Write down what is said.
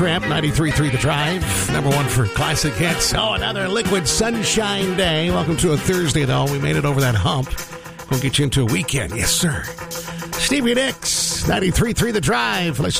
Tramp, 93.3 The Drive, number one for classic hits. Oh, another liquid sunshine day. Welcome to a Thursday, though. We made it over that hump. We'll get you into a weekend. Yes, sir. Stevie Nicks, 93.3 The Drive. Listen